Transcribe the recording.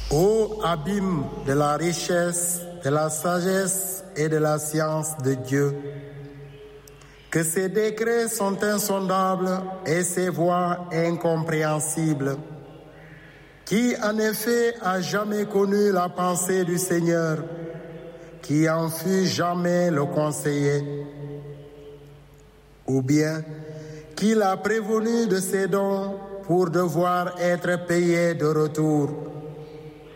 Ô abîme de la richesse, de la sagesse et de la science de Dieu, que ses décrets sont insondables et ses voies incompréhensibles. Qui en effet a jamais connu la pensée du Seigneur, qui en fut jamais le conseiller? Ou bien, qui l'a prévenu de ses dons pour devoir être payé de retour?